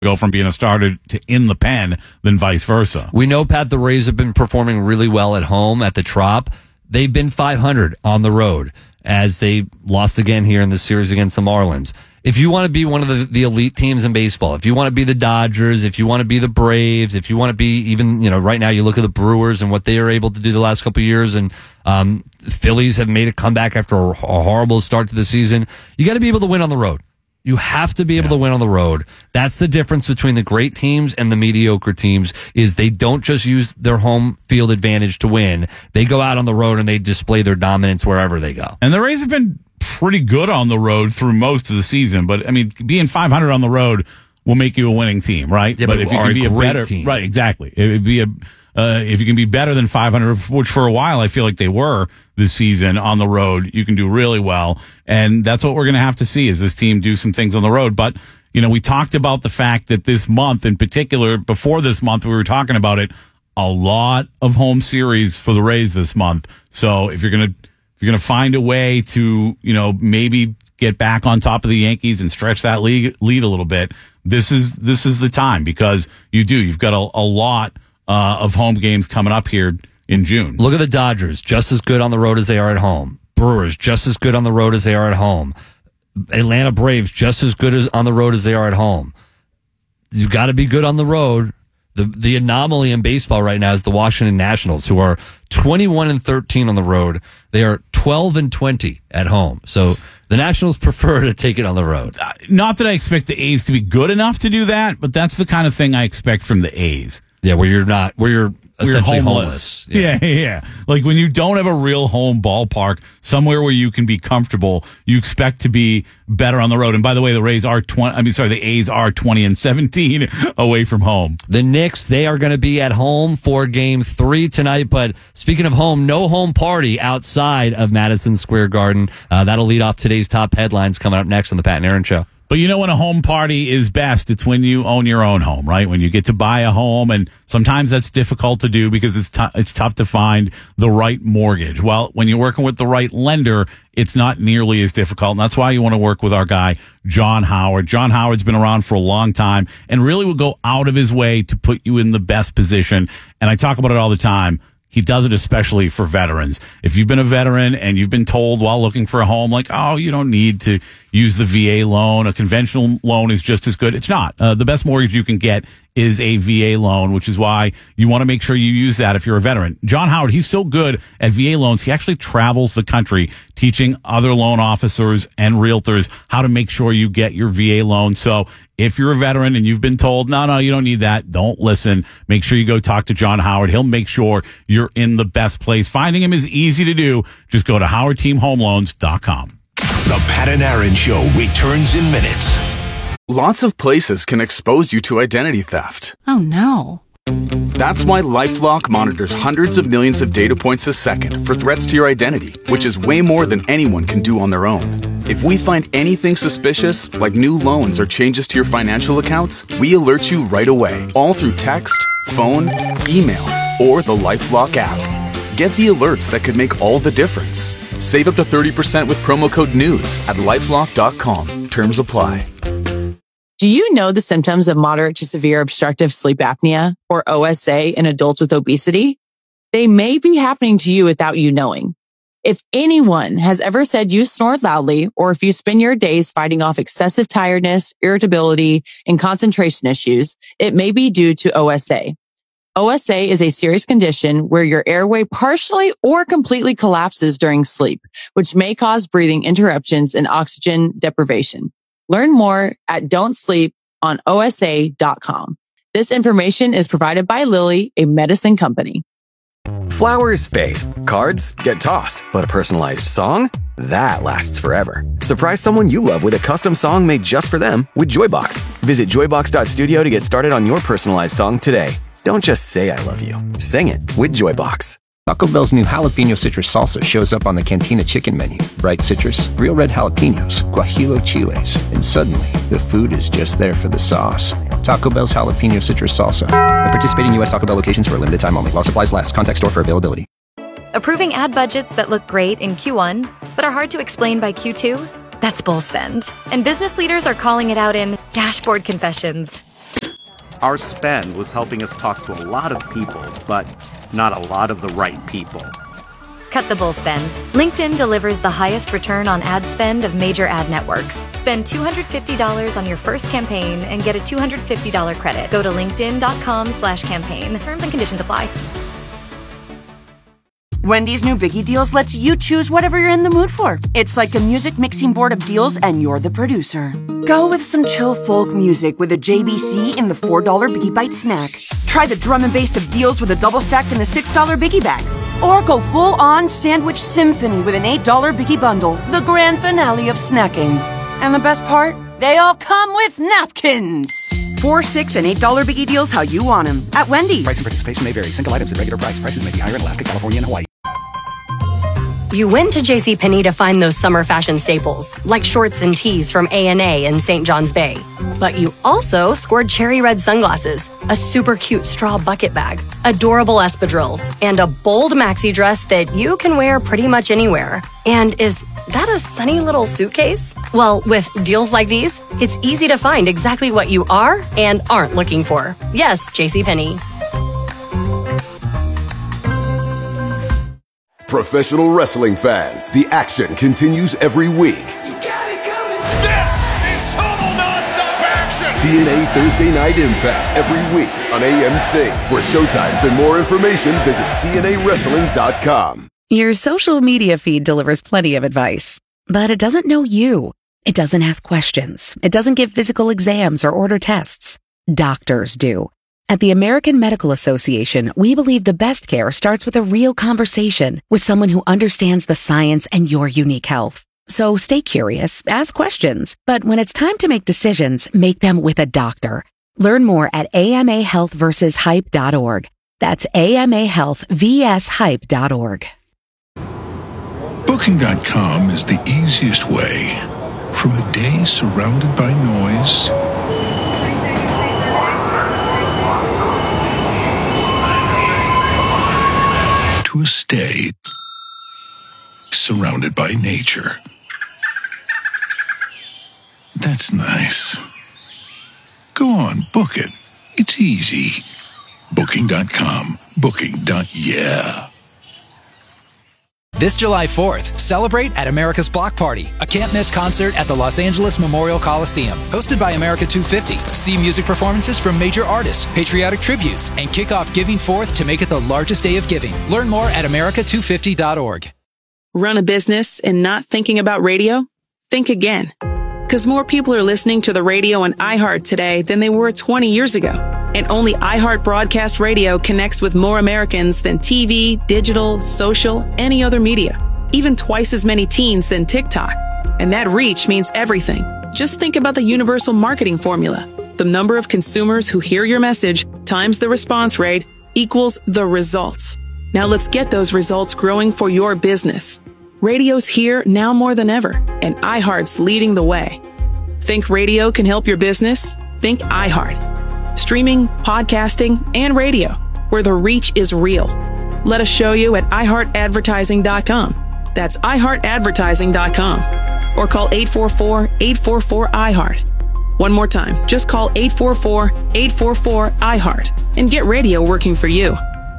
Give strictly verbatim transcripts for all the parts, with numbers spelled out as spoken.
go from being a starter to in the pen than vice versa. We know, Pat, the Rays have been performing really well at home at the Trop. They've been five hundred on the road as they lost again here in the series against the Marlins. If you want to be one of the, the elite teams in baseball, if you want to be the Dodgers, if you want to be the Braves, if you want to be even, you know, right now you look at the Brewers and what they are able to do the last couple of years, and um, Phillies have made a comeback after a, a horrible start to the season. You got to be able to win on the road. You have to be able yeah. to win on the road. That's the difference between the great teams and the mediocre teams, is they don't just use their home field advantage to win. They go out on the road and they display their dominance wherever they go. And the Rays have been pretty good on the road through most of the season. But, I mean, being five hundred on the road will make you a winning team, right? Yeah, but, but if you can be a better team. Right, exactly. It would be a... Uh, if you can be better than five hundred, which for a while I feel like they were this season on the road, you can do really well. And that's what we're going to have to see, is this team do some things on the road. But, you know, we talked about the fact that this month in particular, before this month, we were talking about it, a lot of home series for the Rays this month. So if you're going to, if you're going to find a way to, you know, maybe get back on top of the Yankees and stretch that lead, lead a little bit, this is, this is the time, because you do, you've got a, a lot Uh, of home games coming up here in June. Look at the Dodgers, just as good on the road as they are at home. Brewers, just as good on the road as they are at home. Atlanta Braves, just as good as on the road as they are at home. You've got to be good on the road. The the anomaly in baseball right now is the Washington Nationals, who are twenty-one and thirteen on the road. They are twelve and twenty at home. So the Nationals prefer to take it on the road. Uh, not that I expect the A's to be good enough to do that, but that's the kind of thing I expect from the A's. Yeah, where you're not, where you're essentially We're homeless. homeless. Yeah. yeah, yeah. Like when you don't have a real home ballpark, somewhere where you can be comfortable, you expect to be better on the road. And by the way, the Rays are twenty. I mean, sorry, the A's are twenty and seventeen away from home. The Knicks, they are going to be at home for Game Three tonight. But speaking of home, no home party outside of Madison Square Garden. Uh, that'll lead off today's top headlines coming up next on the Pat and Aaron Show. But you know when a home party is best? It's when you own your own home, right? When you get to buy a home, and sometimes that's difficult to do because it's t- it's tough to find the right mortgage. Well, when you're working with the right lender, it's not nearly as difficult, and that's why you want to work with our guy, John Howard. John Howard's been around for a long time and really will go out of his way to put you in the best position. And I talk about it all the time. He does it especially for veterans. If you've been a veteran and you've been told while looking for a home, like, oh, you don't need to use the V A loan, a conventional loan is just as good. It's not. Uh, the best mortgage you can get is a V A loan, which is why you want to make sure you use that if you're a veteran. John Howard, he's so good at V A loans, he actually travels the country teaching other loan officers and realtors how to make sure you get your V A loan. So if you're a veteran and you've been told, no, no, you don't need that, don't listen. Make sure you go talk to John Howard. He'll make sure you're in the best place. Finding him is easy to do. Just go to howard team home loans dot com. The Pat and Aaron Show returns in minutes. Lots of places can expose you to identity theft. Oh, no. That's why LifeLock monitors hundreds of millions of data points a second for threats to your identity, which is way more than anyone can do on their own. If we find anything suspicious, like new loans or changes to your financial accounts, we alert you right away, all through text, phone, email, or the LifeLock app. Get the alerts that could make all the difference. Save up to thirty percent with promo code NEWS at lifelock dot com. Terms apply. Do you know the symptoms of moderate to severe obstructive sleep apnea, or O S A, in adults with obesity? They may be happening to you without you knowing. If anyone has ever said you snore loudly, or if you spend your days fighting off excessive tiredness, irritability, and concentration issues, it may be due to O S A. O S A is a serious condition where your airway partially or completely collapses during sleep, which may cause breathing interruptions and oxygen deprivation. Learn more at don't sleep on O S A dot com. This information is provided by Lilly, a medicine company. Flowers fade, cards get tossed, but a personalized song? That lasts forever. Surprise someone you love with a custom song made just for them with Joybox. Visit joybox dot studio to get started on your personalized song today. Don't just say I love you. Sing it with Joybox. Taco Bell's new jalapeno citrus salsa shows up on the Cantina chicken menu. Bright citrus, real red jalapenos, guajillo chiles, and suddenly the food is just there for the sauce. Taco Bell's jalapeno citrus salsa. At participating U S Taco Bell locations for a limited time only. While supplies last. Contact store for availability. Approving ad budgets that look great in Q one, but are hard to explain by Q two? That's bull spend. And business leaders are calling it out in dashboard confessions. Our spend was helping us talk to a lot of people, but not a lot of the right people. Cut the bull spend. LinkedIn delivers the highest return on ad spend of major ad networks. Spend two hundred fifty dollars on your first campaign and get a two hundred fifty dollars credit. Go to linkedin.com slash campaign. Terms and conditions apply. Wendy's new Biggie Deals lets you choose whatever you're in the mood for. It's like a music mixing board of deals and you're the producer. Go with some chill folk music with a J B C in the four dollar Biggie Bite snack. Try the drum and bass of deals with a double stack in the six dollar Biggie Bag. Or go full-on sandwich symphony with an eight dollar Biggie Bundle, the grand finale of snacking. And the best part? They all come with napkins. Four, six, and eight dollar Biggie Deals how you want them at Wendy's. Price and participation may vary. Single items at regular price. Prices may be higher in Alaska, California, and Hawaii. You went to JCPenney to find those summer fashion staples, like shorts and tees from A and A in Saint John's Bay. But you also scored cherry red sunglasses, a super cute straw bucket bag, adorable espadrilles, and a bold maxi dress that you can wear pretty much anywhere. And is that a sunny little suitcase? Well, with deals like these, it's easy to find exactly what you are and aren't looking for. Yes, JCPenney. Professional wrestling fans, the action continues every week. You got it coming. This is total nonstop action. T N A Thursday Night Impact every week on A M C. For showtimes and more information, visit T N A wrestling dot com. Your social media feed delivers plenty of advice, but it doesn't know you. It doesn't ask questions. It doesn't give physical exams or order tests. Doctors do. At the American Medical Association, we believe the best care starts with a real conversation with someone who understands the science and your unique health. So stay curious, ask questions, but when it's time to make decisions, make them with a doctor. Learn more at A M A health versus hype dot org. That's A M A health versus hype dot org. Booking dot com is the easiest way. From a day surrounded by noise to a stay surrounded by nature. That's nice. Go on, book it. It's easy. Booking dot com. Booking. Yeah. This July fourth, celebrate at America's Block Party, a can't-miss concert at the Los Angeles Memorial Coliseum. Hosted by America two fifty. See music performances from major artists, patriotic tributes, and kick off Giving Fourth to make it the largest day of giving. Learn more at America two fifty dot org. Run a business and not thinking about radio? Think again. Because more people are listening to the radio on iHeart today than they were twenty years ago. And only iHeart Broadcast Radio connects with more Americans than T V, digital, social, any other media. Even twice as many teens than TikTok. And that reach means everything. Just think about the universal marketing formula. The number of consumers who hear your message times the response rate equals the results. Now let's get those results growing for your business. Radio's here now more than ever, and iHeart's leading the way. Think radio can help your business? Think iHeart. Streaming, podcasting, and radio, where the reach is real. Let us show you at i heart advertising dot com. That's i heart advertising dot com. Or call eight four four, eight four four, I heart. One more time, just call eight four four, eight four four, I heart and get radio working for you.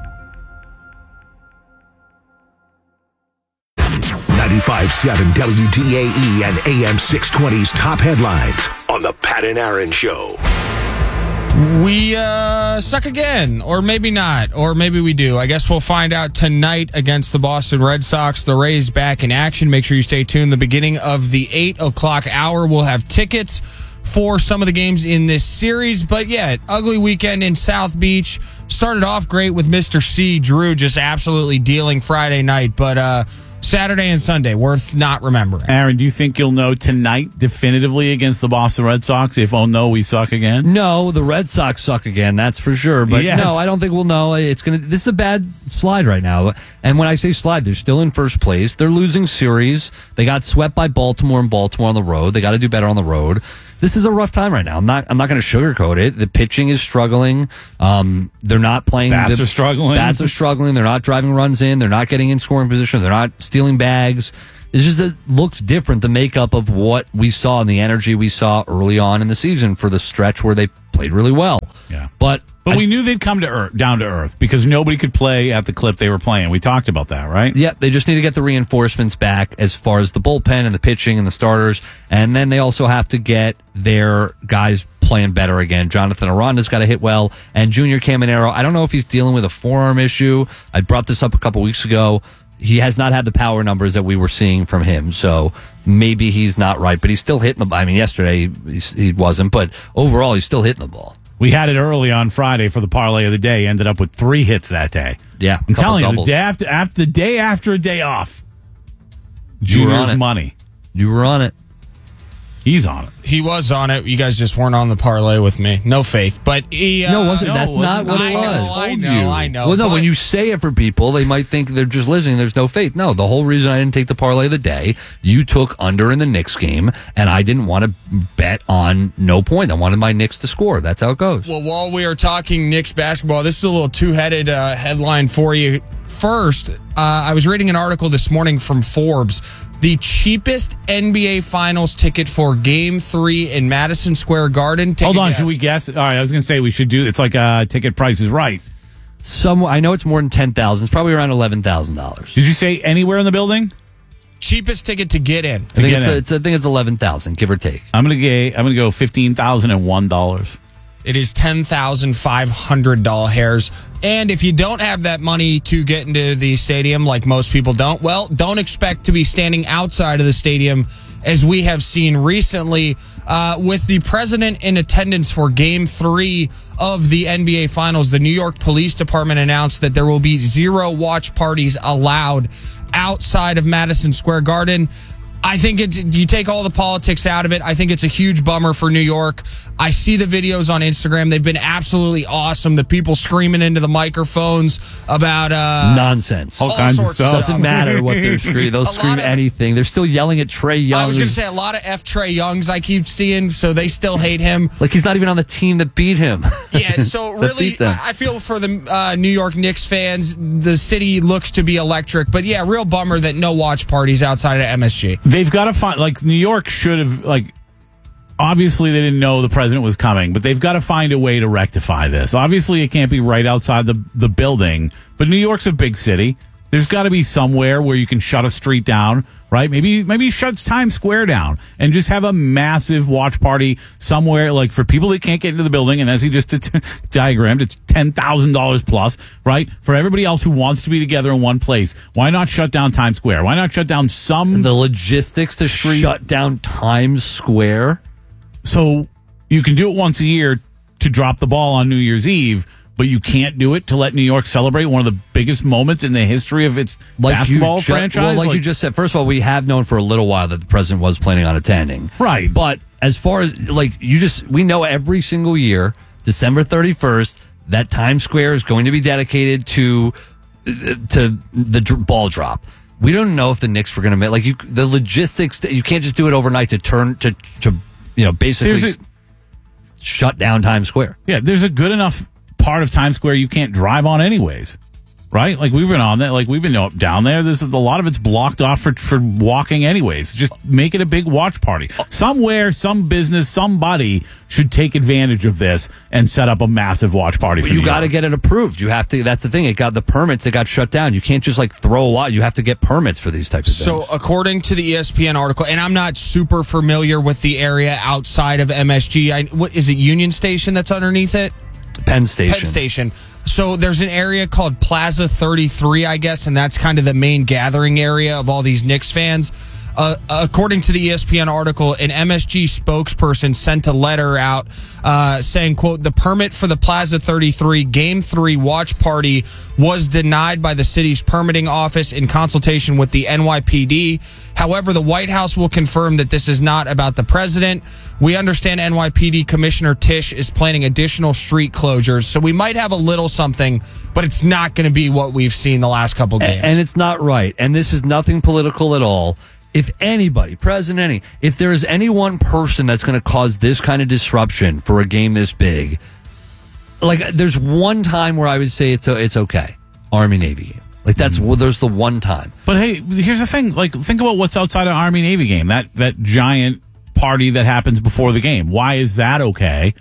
ninety-five point seven W D A E and A M six twenty's top headlines on the Pat and Aaron Show. We uh, suck again, or maybe not, or maybe we do. I guess we'll find out tonight against the Boston Red Sox. The Rays back in action. Make sure you stay tuned. The beginning of the eight o'clock hour, we'll have tickets for some of the games in this series. But yeah, ugly weekend in South Beach. Started off great with Mister C, Drew, just absolutely dealing Friday night. But uh, Saturday and Sunday, worth not remembering. Aaron, do you think you'll know tonight definitively against the Boston Red Sox if, oh no, we suck again? No, the Red Sox suck again, that's for sure. But yes. no, I don't think we'll know. It's gonna. This is a bad slide right now. And when I say slide, they're still in first place. They're losing series. They got swept by Baltimore and Baltimore on the road. They got to do better on the road. This is a rough time right now. I'm not. I'm not going to sugarcoat it. The pitching is struggling. Um, they're not playing. Bats the, are struggling. Bats are struggling. They're not driving runs in. They're not getting in scoring position. They're not stealing bags. It's just it looks different. The makeup of what we saw and the energy we saw early on in the season for the stretch where they played really well. Yeah. But But I, we knew they'd come to earth, down to earth because nobody could play at the clip they were playing. We talked about that, right? Yeah, they just need to get the reinforcements back as far as the bullpen and the pitching and the starters. And then they also have to get their guys playing better again. Jonathan Aranda's got to hit well. And Junior Caminero, I don't know if he's dealing with a forearm issue. I brought this up a couple weeks ago. He has not had the power numbers that we were seeing from him. So maybe he's not right, but he's still hitting the ball. I mean, yesterday he, he wasn't, but overall he's still hitting the ball. We had it early on Friday for the parlay of the day. Ended up with three hits that day. Yeah, I'm telling doubles. you, the day after, after the day after a day off, You were on Junior's it. money. You were on it. He's on it. He was on it. You guys just weren't on the parlay with me. No faith. But he. Uh, No, wasn't. no, that's it not what I it was. know, I know, I know. Well, no, but- when you say it for people, they might think they're just listening. There's no faith. No, the whole reason I didn't take the parlay of the day, you took under in the Knicks game, and I didn't want to bet on no point. I wanted my Knicks to score. That's how it goes. Well, while we are talking Knicks basketball, this is a little two-headed uh, headline for you. First, uh, I was reading an article this morning from Forbes. The cheapest N B A Finals ticket for Game Three in Madison Square Garden. Take Hold a on, guess. should we guess? All right, I was going to say we should do. It's like uh, ticket price is right. Some, I know it's more than ten thousand. It's probably around eleven thousand dollars. Did you say anywhere in the building? Cheapest ticket to get in. I think get it's, in. a, it's I think it's eleven thousand, give or take. I'm going to get. I'm going to go fifteen thousand and one dollars. It is ten thousand five hundred dollars. And if you don't have that money to get into the stadium, like most people don't, well, don't expect to be standing outside of the stadium, as we have seen recently uh, with the president in attendance for Game Three of the N B A Finals. The New York Police Department announced that there will be zero watch parties allowed outside of Madison Square Garden. I think it's, you take all the politics out of it. I think it's a huge bummer for New York. I see the videos on Instagram. They've been absolutely awesome. The people screaming into the microphones about uh, nonsense. All, all kinds of stuff. Doesn't matter what they're screaming. They'll A scream lot of- anything. They're still yelling at Trey Young. I was going to say a lot of F. Trey Youngs I keep seeing, so they still hate him. Like he's not even on the team that beat him. Yeah, so That really, beat them. I I feel for the uh, New York Knicks fans. The city looks to be electric, but yeah, real bummer that no watch parties outside of M S G. They've got to find, like, New York should have, like, obviously they didn't know the president was coming, but they've got to find a way to rectify this. Obviously, it can't be right outside the, the building, but New York's a big city. There's got to be somewhere where you can shut a street down, right? Maybe maybe shuts Times Square down and just have a massive watch party somewhere, like for people that can't get into the building. And as he just t- diagrammed, it's ten thousand dollars plus, right? For everybody else who wants to be together in one place, why not shut down Times Square? Why not shut down some the logistics to street? shut down Times Square? So you can do it once a year to drop the ball on New Year's Eve, but you can't do it to let New York celebrate one of the biggest moments in the history of its Like basketball you ju- franchise. Well, like, Like- you just said, first of all, we have known for a little while that the president was planning on attending. Right. But as far as, like, you just, we know every single year, December thirty-first, that Times Square is going to be dedicated to, to the dr- ball drop. We don't know if the Knicks were going to make, like, you, the logistics, you can't just do it overnight to turn, to, to you know, basically There's a- shut down Times Square. Yeah, there's a good enough part of Times Square you can't drive on anyways, right? Like we've been on that, like we've been down there. There's a lot of it's blocked off for for walking anyways. Just make it a big watch party somewhere. Some business, somebody should take advantage of this and set up a massive watch party. For But you New got to York. get it approved. You have to. That's the thing. It got the permits. It got shut down. You can't just like throw a lot. You have to get permits for these types of things. So, according to the E S P N article, and I'm not super familiar with the area outside of M S G. I, what is it? Union Station that's underneath it? Penn Station. Penn Station. So there's an area called Plaza thirty-three, I guess, and that's kind of the main gathering area of all these Knicks fans. Uh, according to the E S P N article, an M S G spokesperson sent a letter out uh, saying, quote, the permit for the Plaza thirty-three Game three watch party was denied by the city's permitting office in consultation with the N Y P D. However, the White House will confirm that this is not about the president. We understand N Y P D Commissioner Tisch is planning additional street closures, so we might have a little something, but it's not going to be what we've seen the last couple games. And it's not right. And this is nothing political at all. If anybody, president, any, if there is any one person that's going to cause this kind of disruption for a game this big, like there's one time where I would say it's it's okay, Army Navy game. Like that's well, there's the one time. But hey, here's the thing. Like, think about what's outside of Army Navy game. That that giant party that happens before the game. Why is that okay?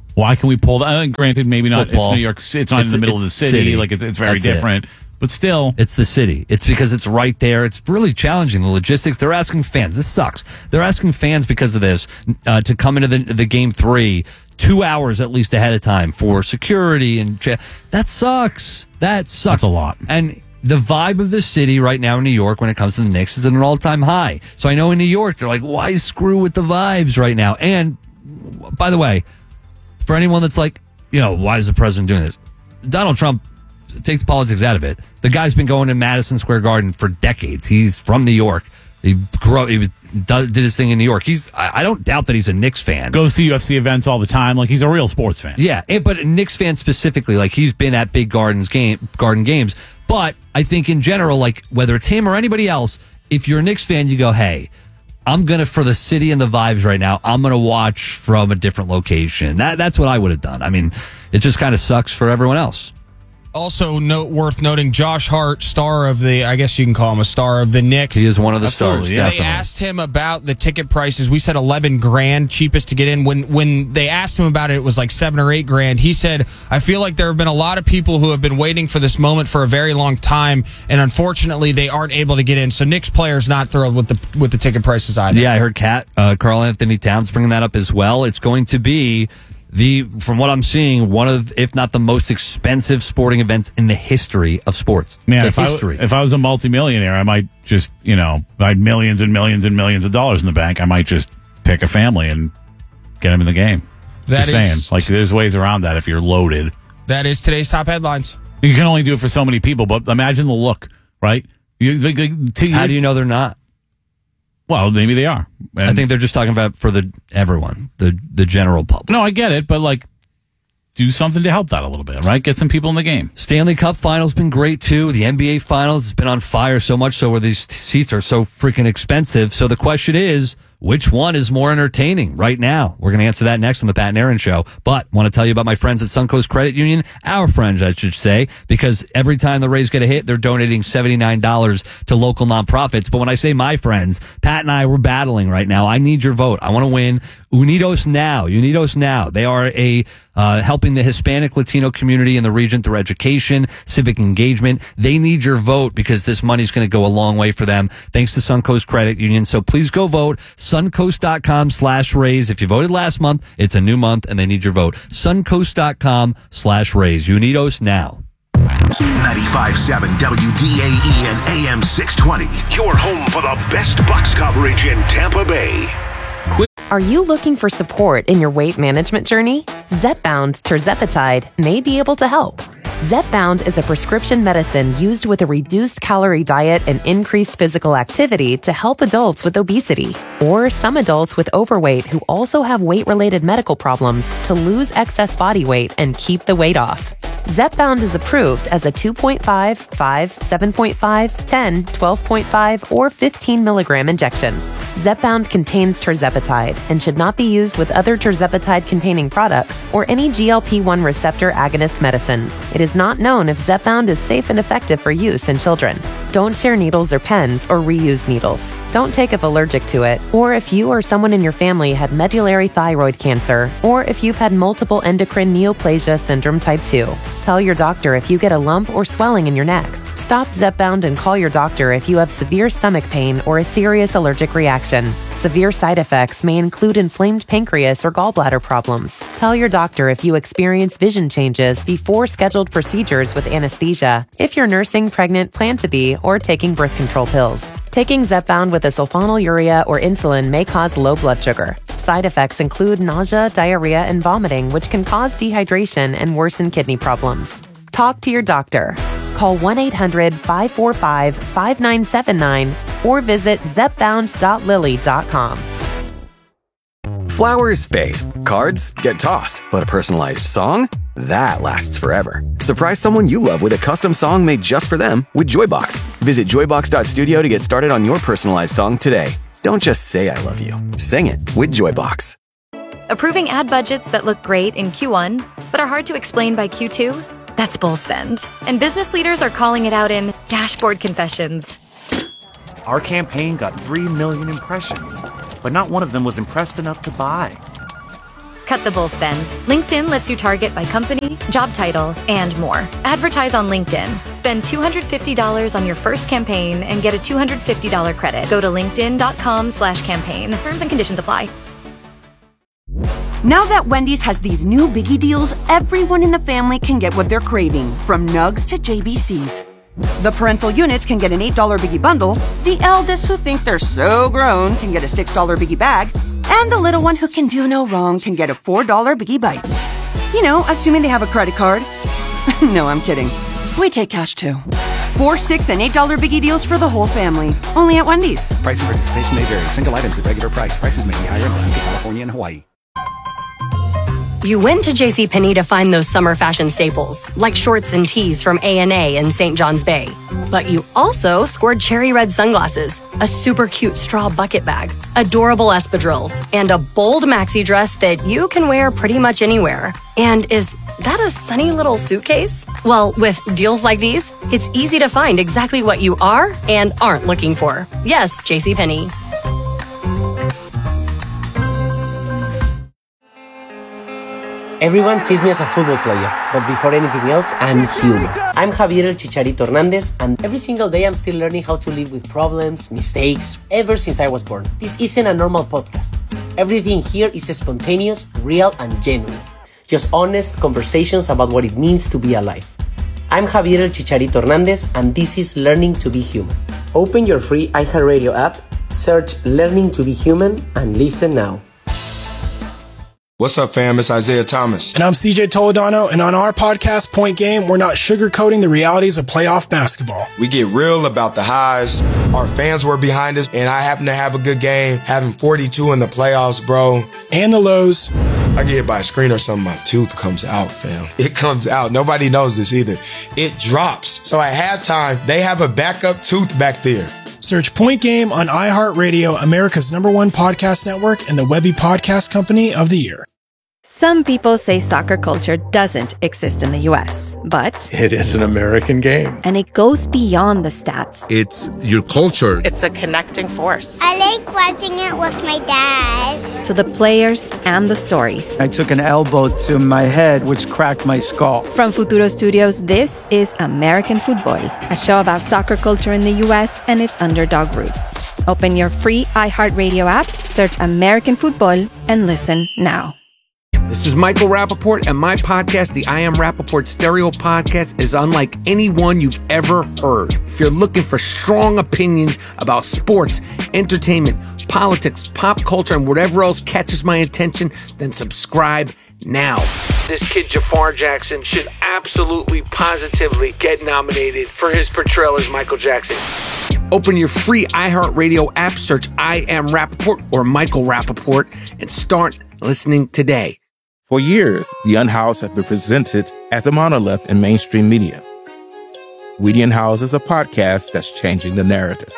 Why can we pull that? Uh, granted, maybe not. Football. It's New York. It's not It's- in the middle of the it's city. city. Like it's it's very That's it. different. But still, it's the city. It's because it's right there. It's really challenging. The logistics. They're asking fans. This sucks. They're asking fans because of this uh, to come into the the game three two hours at least ahead of time for security and cha- that sucks. That sucks That's a lot. And the vibe of the city right now in New York when it comes to the Knicks is at an all time high. So I know in New York they're like, why screw with the vibes right now? And by the way, for anyone that's like, you know, why is the president doing this? Donald Trump. Take the politics out of it. The guy's been going to Madison Square Garden for decades. He's from New York. He grew up. He was, did his thing in New York. He's. I, I don't doubt that he's a Knicks fan. Goes to U F C events all the time. Like he's a real sports fan. Yeah, and- but a Knicks fan specifically. Like he's been at big gardens game, garden games. But I think in general, like whether it's him or anybody else, if you're a Knicks fan, you go, hey, I'm gonna for the city and the vibes right now. I'm gonna watch from a different location. That that's what I would have done. I mean, it just kind of sucks for everyone else. Also, note worth noting, Josh Hart, star of the, I guess you can call him a star of the Knicks. He is one of the Absolutely, stars, yeah. definitely. They asked him about the ticket prices. We said eleven grand, cheapest to get in. When when they asked him about it, it was like seven or eight grand. He said, I feel like there have been a lot of people who have been waiting for this moment for a very long time, and unfortunately, they aren't able to get in. So Knicks players not thrilled with the with the ticket prices either. Yeah, I heard Kat, uh, Carl Anthony Towns bringing that up as well. It's going to be the, from what I'm seeing, one of, if not the most expensive sporting events in the history of sports. Man, the if history. I, if I was a multimillionaire, I might just, you know, I had millions and millions and millions of dollars in the bank. I might just pick a family and get them in the game. That just is- saying. Like, there's ways around that if you're loaded. That is today's top headlines. You can only do it for so many people, but imagine the look, right? You, the, the, to, How do you know they're not? Well, maybe they are. I And- think they're just talking about for the everyone, the the general public. No, I get it, but like, do something to help that a little bit, right? Get some people in the game. Stanley Cup Finals been great too. The N B A Finals has been on fire so much so where these t- seats are so freaking expensive. So the question is, which one is more entertaining right now? We're going to answer that next on the Pat and Aaron Show. But want to tell you about my friends at Suncoast Credit Union, our friends, I should say, because every time the Rays get a hit, they're donating seventy-nine dollars to local nonprofits. But when I say my friends, Pat and I, we're battling right now. I need your vote. I want to win. Unidos Now. Unidos Now. They are a uh, helping the Hispanic Latino community in the region through education, civic engagement. They need your vote because this money's going to go a long way for them. Thanks to Suncoast Credit Union. So please go vote. Suncoast.com slash raise. If you voted last month, it's a new month and they need your vote. Suncoast.com slash raise. Unidos Now. ninety-five point seven W D A E and A M six twenty. Your home for the best Bucks coverage in Tampa Bay. Are you looking for support in your weight management journey? Zepbound tirzepatide may be able to help. Zepbound is a prescription medicine used with a reduced calorie diet and increased physical activity to help adults with obesity or some adults with overweight who also have weight-related medical problems to lose excess body weight and keep the weight off. Zepbound is approved as a two point five, five, seven point five, ten, twelve point five, or fifteen milligram injection. Zepbound contains tirzepatide and should not be used with other tirzepatide-containing products or any G L P one receptor agonist medicines. It is not known if Zepbound is safe and effective for use in children. Don't share needles or pens or reuse needles. Don't take if allergic to it, or if you or someone in your family had medullary thyroid cancer, or if you've had multiple endocrine neoplasia syndrome type two. Tell your doctor if you get a lump or swelling in your neck. Stop Zepbound and call your doctor if you have severe stomach pain or a serious allergic reaction. Severe side effects may include inflamed pancreas or gallbladder problems. Tell your doctor if you experience vision changes before scheduled procedures with anesthesia, if you're nursing, pregnant, plan to be, or taking birth control pills. Taking Zepbound with a sulfonylurea or insulin may cause low blood sugar. Side effects include nausea, diarrhea, and vomiting, which can cause dehydration and worsen kidney problems. Talk to your doctor. Call one eight hundred, five four five, five nine seven nine or visit zepbound dot lilly dot com. Flowers fade, cards get tossed, but a personalized song? That lasts forever. Surprise someone you love with a custom song made just for them with Joybox. Visit joybox dot studio to get started on your personalized song today. Don't just say I love you. Sing it with Joybox. Approving ad budgets that look great in Q one, but are hard to explain by Q two? That's bull spend. And business leaders are calling it out in dashboard confessions. Our campaign got three million impressions, but not one of them was impressed enough to buy. Cut the bull spend. LinkedIn lets you target by company, job title, and more. Advertise on LinkedIn. Spend two hundred fifty dollars on your first campaign and get a two hundred fifty dollars credit. Go to linkedin.com slash campaign. Terms and conditions apply. Now that Wendy's has these new biggie deals, everyone in the family can get what they're craving, from nugs to J B Cs. The parental units can get an eight dollar biggie bundle, the eldest who think they're so grown can get a six dollar biggie bag, and the little one who can do no wrong can get a four dollar biggie bites. You know, assuming they have a credit card. No, I'm kidding. We take cash too. Four, six, and eight dollar biggie deals for the whole family. Only at Wendy's. Price and participation may vary. Single items at regular price. Prices may be higher in Alaska, California, and Hawaii. You went to JCPenney to find those summer fashion staples, like shorts and tees from A and A and Saint John's Bay. But you also scored cherry red sunglasses, a super cute straw bucket bag, adorable espadrilles, and a bold maxi dress that you can wear pretty much anywhere. And is that a sunny little suitcase? Well, with deals like these, it's easy to find exactly what you are and aren't looking for. Yes, JCPenney. Everyone sees me as a football player, but before anything else, I'm human. I'm Javier El Chicharito Hernandez, and every single day I'm still learning how to live with problems, mistakes, ever since I was born. This isn't a normal podcast. Everything here is spontaneous, real, and genuine. Just honest conversations about what it means to be alive. I'm Javier El Chicharito Hernandez, and this is Learning to be Human. Open your free iHeartRadio app, search Learning to be Human, and listen now. What's up, fam? It's Isaiah Thomas. And I'm C J Toledano, and on our podcast, Point Game, we're not sugarcoating the realities of playoff basketball. We get real about the highs. Our fans were behind us, and I happen to have a good game, having forty-two in the playoffs, bro. And the lows. I get hit by a screen or something, my tooth comes out, fam. It comes out. Nobody knows this either. It drops. So at halftime, they have a backup tooth back there. Search Point Game on iHeartRadio, America's number one podcast network, and the Webby Podcast Company of the Year. Some people say soccer culture doesn't exist in the U S, but it is an American game. And it goes beyond the stats. It's your culture. It's a connecting force. I like watching it with my dad. To the players and the stories. I took an elbow to my head, which cracked my skull. From Futuro Studios, this is American Football, a show about soccer culture in the U S and its underdog roots. Open your free iHeartRadio app, search American Football, and listen now. This is Michael Rappaport, and my podcast, the I Am Rappaport Stereo Podcast, is unlike any one you've ever heard. If you're looking for strong opinions about sports, entertainment, politics, pop culture, and whatever else catches my attention, then subscribe now. This kid, Jafar Jackson, should absolutely, positively get nominated for his portrayal as Michael Jackson. Open your free iHeartRadio app, search I Am Rappaport or Michael Rappaport, and start listening today. For years, The Unhoused have been presented as a monolith in mainstream media. We The Unhoused is a podcast that's changing the narrative.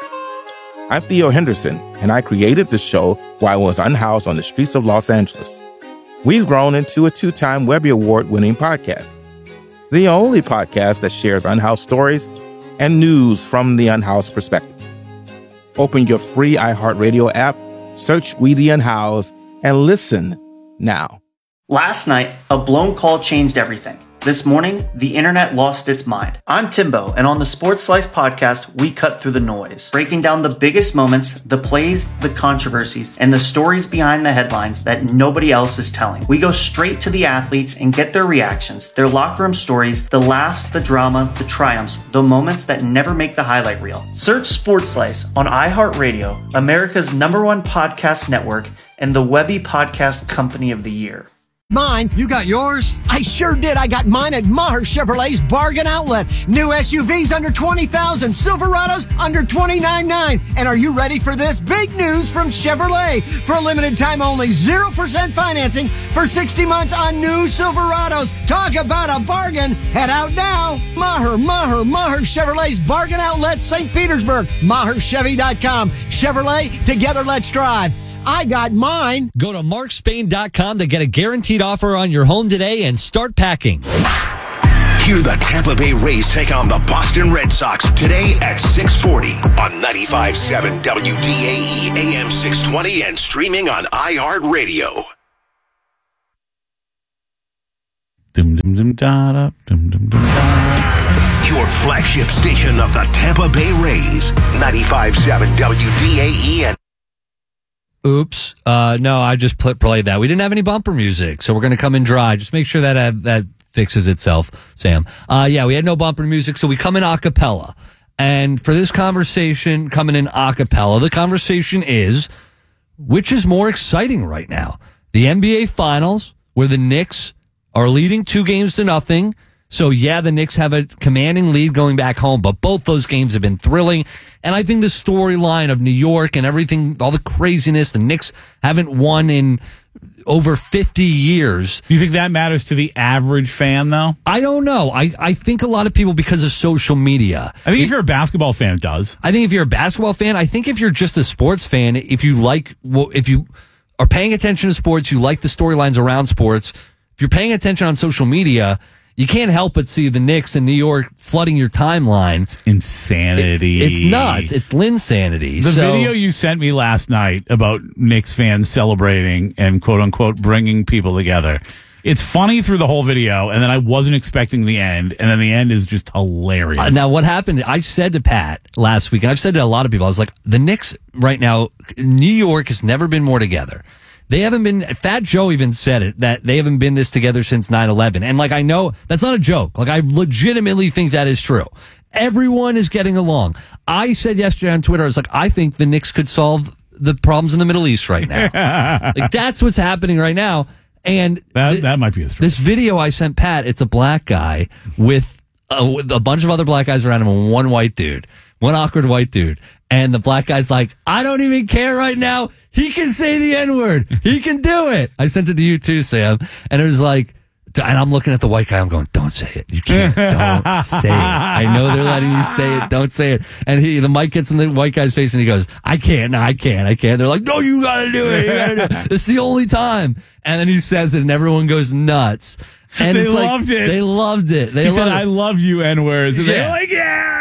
I'm Theo Henderson, and I created the show while I was unhoused on the streets of Los Angeles. We've grown into a two-time Webby Award-winning podcast, the only podcast that shares unhoused stories and news from the unhoused perspective. Open your free iHeartRadio app, search We The Unhoused, and listen now. Last night, a blown call changed everything. This morning, the internet lost its mind. I'm Timbo, and on the Sports Slice podcast, we cut through the noise, breaking down the biggest moments, the plays, the controversies, and the stories behind the headlines that nobody else is telling. We go straight to the athletes and get their reactions, their locker room stories, the laughs, the drama, the triumphs, the moments that never make the highlight reel. Search Sports Slice on iHeartRadio, America's number one podcast network, and the Webby Podcast Company of the Year. Mine, you got yours? I sure did. I got mine at Maher Chevrolet's Bargain Outlet. New S U Vs under twenty thousand, Silverados under twenty-nine nine. And are you ready for this? Big news from Chevrolet. For a limited time only, zero percent financing for sixty months on new Silverados. Talk about a bargain. Head out now. Maher, Maher, Maher Chevrolet's Bargain Outlet, Saint Petersburg. Maher Chevy dot com. Chevrolet, together let's drive. I got mine. Go to mark spain dot com to get a guaranteed offer on your home today and start packing. Hear the Tampa Bay Rays take on the Boston Red Sox today at six forty on ninety-five point seven W D A E A M six twenty and streaming on iHeartRadio. Dum dum dum da da dum dum dum da. Your flagship station of the Tampa Bay Rays, ninety-five point seven W D A E and Oops. Uh, no, I just pl- played that. We didn't have any bumper music, so we're going to come in dry. Just make sure that uh, that fixes itself, Sam. Uh, yeah, we had no bumper music, so we come in a cappella. And for this conversation, coming in a cappella, the conversation is, which is more exciting right now? The N B A Finals, where the Knicks are leading two games to nothing. So, yeah, the Knicks have a commanding lead going back home, but both those games have been thrilling. And I think the storyline of New York and everything, all the craziness, the Knicks haven't won in over fifty years. Do you think that matters to the average fan, though? I don't know. I, I think a lot of people, because of social media. I think it, if you're a basketball fan, it does. I think if you're a basketball fan, I think if you're just a sports fan, if you like, well, if you are paying attention to sports, you like the storylines around sports, if you're paying attention on social media, you can't help but see the Knicks in New York flooding your timeline. It's insanity. It, it's nuts. It's Linsanity. The so, video you sent me last night about Knicks fans celebrating and quote unquote bringing people together. It's funny through the whole video, and then I wasn't expecting the end, and then the end is just hilarious. Uh, now, what happened, I said to Pat last week, and I've said to a lot of people, I was like, the Knicks right now, New York has never been more together. They haven't been, Fat Joe even said it, that they haven't been this together since nine eleven. And like, I know that's not a joke. Like, I legitimately think that is true. Everyone is getting along. I said yesterday on Twitter, I was like, I think the Knicks could solve the problems in the Middle East right now. Like, that's what's happening right now. And that, th- that might be a story. This video I sent Pat, it's a black guy with a, with a bunch of other black guys around him and one white dude, one awkward white dude. And the black guy's like, I don't even care right now. He can say the N-word. He can do it. I sent it to you too, Sam. And it was like, and I'm looking at the white guy. I'm going, don't say it. You can't. Don't say it. I know they're letting you say it. Don't say it. And he, the mic gets in the white guy's face and he goes, I can't. No, I can't. I can't. They're like, no, you got to do it. You gotta do it. It's the only time. And then he says it and everyone goes nuts. And they it's loved like, it. They loved it. They he loved said, it. I love you, N-words. And yeah. they're like,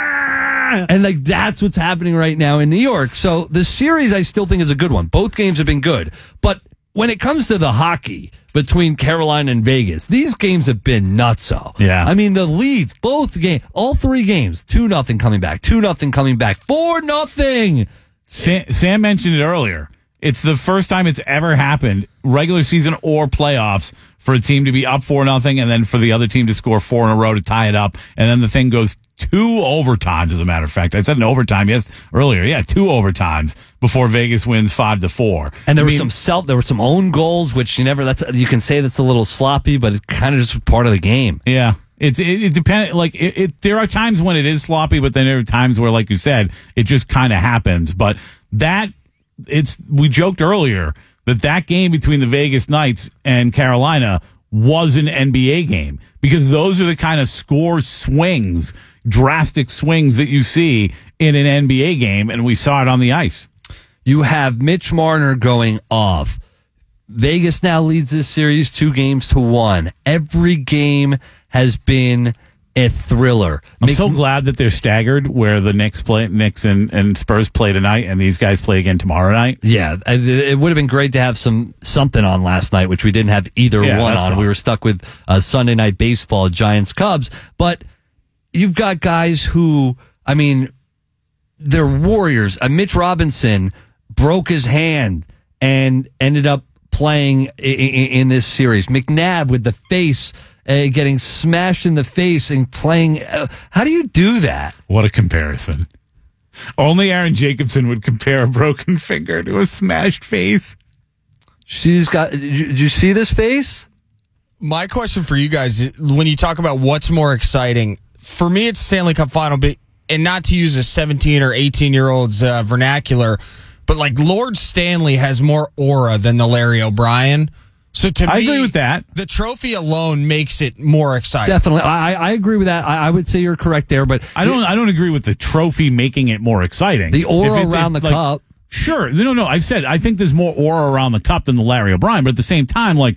yeah. And like, that's what's happening right now in New York. So the series I still think is a good one. Both games have been good. But when it comes to the hockey between Carolina and Vegas, these games have been nutso. Yeah. I mean, the leads, both games, all three games, two nothing coming back, two nothing coming back, four nothing. Sam, Sam mentioned it earlier. It's the first time it's ever happened, regular season or playoffs, for a team to be up four nothing, and then for the other team to score four in a row to tie it up, and then the thing goes two overtimes. As a matter of fact, I said an overtime yes earlier. Yeah, two overtimes before Vegas wins five to four. And there I were mean, some self, there were some own goals, which you never. That's you can say that's a little sloppy, but it's kind of just part of the game. Yeah. It's it, it depends. Like it, it, there are times when it is sloppy, but then there are times where, like you said, it just kind of happens. But that it's we joked earlier that that game between the Vegas Knights and Carolina was an N B A game, because those are the kind of score swings, drastic swings that you see in an N B A game, and we saw it on the ice. You have Mitch Marner going off. Vegas now leads this series two games to one. Every game has been a thriller. I'm Make, so glad that they're staggered, where the Knicks play, Knicks and, and Spurs play tonight, and these guys play again tomorrow night. Yeah, it would have been great to have some something on last night, which we didn't have either yeah, one on. We were stuck with uh, Sunday night baseball, Giants Cubs. But you've got guys who, I mean, they're warriors. Uh, Mitch Robinson broke his hand and ended up playing in, in, in this series. McNabb with the face. Uh, getting smashed in the face and playing. Uh, how do you do that? What a comparison. Only Aaron Jacobson would compare a broken finger to a smashed face. She's got. Did you, did you see this face? My question for you guys is, when you talk about what's more exciting, for me, it's Stanley Cup final, but, and not to use a seventeen or eighteen year old's uh, vernacular, but like Lord Stanley has more aura than the Larry O'Brien. So to I me, agree with that. The trophy alone makes it more exciting. Definitely, I, I agree with that. I, I would say you're correct there, but I don't. I don't agree with the trophy making it more exciting. The aura if it's, around if, the like, cup. Sure, no, no. I've said I think there's more aura around the cup than the Larry O'Brien, but at the same time, like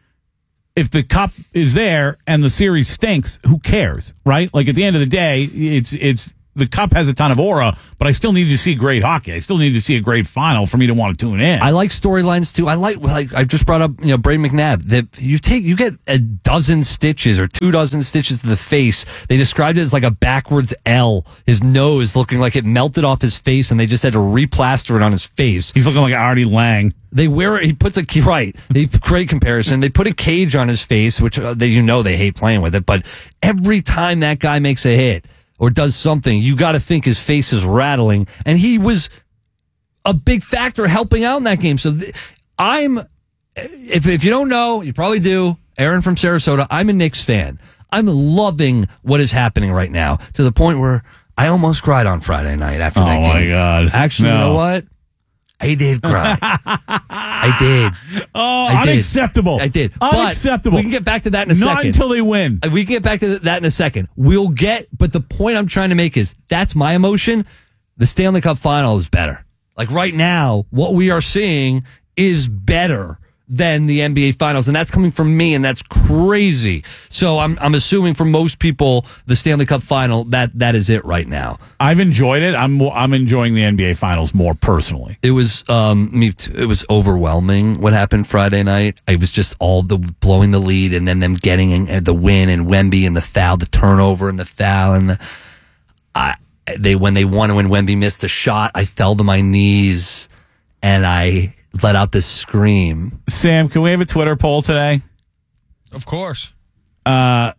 if the cup is there and the series stinks, who cares, right? Like at the end of the day, it's it's the cup has a ton of aura, but I still need to see great hockey. I still need to see a great final for me to want to tune in. I like storylines too. I like, like I just brought up, you know, Brady McNabb. That you take, you get a dozen stitches or two dozen stitches to the face. They described it as like a backwards L. His nose looking like it melted off his face, and they just had to replaster it on his face. He's looking like Artie Lang. They wear it. He puts a right. They great comparison. They put a cage on his face, which uh, they, you know they hate playing with it. But every time that guy makes a hit or does something, you got to think his face is rattling. And he was a big factor helping out in that game. So th- I'm, if if you don't know, you probably do. Aaron from Sarasota. I'm a Knicks fan. I'm loving what is happening right now to the point where I almost cried on Friday night after oh that game. Oh my God! Actually, no. you know what? I did cry. I did. Oh, I did. unacceptable. I did. Unacceptable. But we can get back to that in a Not second. until they win. We can get back to that in a second. We'll get, but the point I'm trying to make is that's my emotion. The Stanley Cup final is better. Like right now, what we are seeing is better than the N B A finals. And that's coming from me, and that's crazy. So I'm I'm assuming for most people, the Stanley Cup final, that that is it right now. I've enjoyed it. I'm I'm enjoying the N B A finals more personally. It was um me too. It was overwhelming what happened Friday night. It was just all the blowing the lead and then them getting the win and Wemby and the foul, the turnover and the foul and the, I they when they won and when Wemby missed a shot, I fell to my knees and I let out this scream. Sam, can we have a Twitter poll today? Of course. Uh,